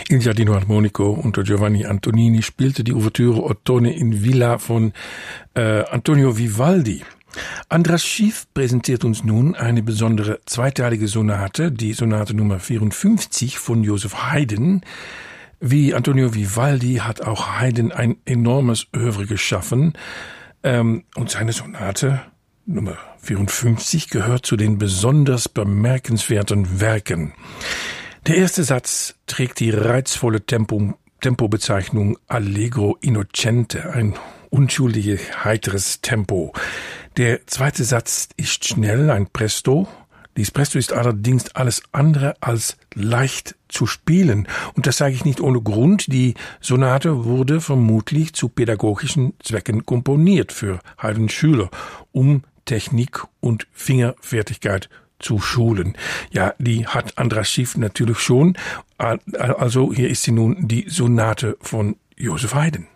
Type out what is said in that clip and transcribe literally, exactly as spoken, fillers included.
Il Giardino Armonico unter Giovanni Antonini spielte die Ouvertüre Ottone in Villa von äh, Antonio Vivaldi. Andras Schiff präsentiert uns nun eine besondere zweiteilige Sonate, die Sonate Nummer vierundfünfzig von Joseph Haydn. Wie Antonio Vivaldi hat auch Haydn ein enormes Œuvre geschaffen, ähm, und seine Sonate Nummer vierundfünfzig gehört zu den besonders bemerkenswerten Werken. Der erste Satz trägt die reizvolle Tempo, Tempobezeichnung Allegro innocente, ein unschuldiges, heiteres Tempo. Der zweite Satz ist schnell, ein Presto. Dies Presto ist allerdings alles andere als leicht zu spielen. Und das sage ich nicht ohne Grund. Die Sonate wurde vermutlich zu pädagogischen Zwecken komponiert für Haydns Schüler, um Technik und Fingerfertigkeit zu schulen. Ja, die hat Andras Schiff natürlich schon. Also hier ist sie nun, die Sonate von Joseph Haydn.